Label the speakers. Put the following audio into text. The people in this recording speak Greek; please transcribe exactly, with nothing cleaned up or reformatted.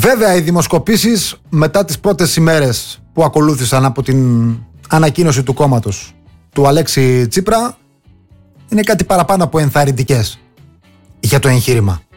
Speaker 1: Βέβαια, οι δημοσκοπήσεις μετά τις πρώτες ημέρες που ακολούθησαν από την ανακοίνωση του κόμματος του Αλέξη Τσίπρα είναι κάτι παραπάνω από ενθαρρυντικές για το εγχείρημα.